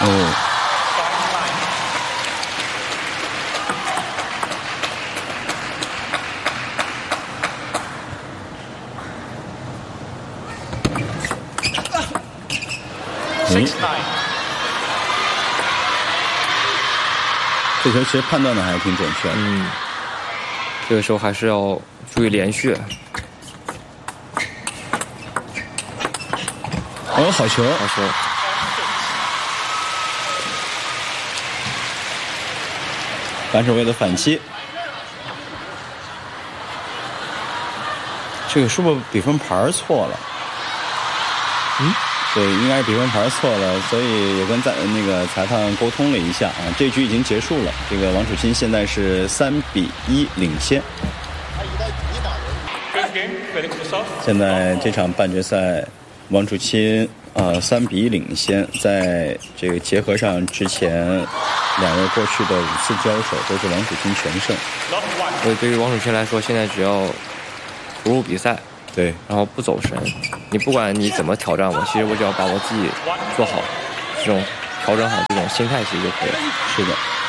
哦。这球其实判断的还挺准确的。 这个时候还是要注意连续。 哦，好球， 好球！ 反手位的反击，这个是不是比分牌错了？对，应该是比分牌错了，所以也跟那个裁判沟通了一下啊。这局已经结束了，这个王楚钦现在是3-1领先。现在这场半决赛，王楚钦3-1领先，在这个结合上之前两位过去的5次交手都是王楚钦全胜。 所以对于王楚钦来说，现在只要投入比赛。 对， 然后不走神，你不管你怎么挑战我，其实我只要把我自己做好，这种调整好这种心态其实就可以了。 是的。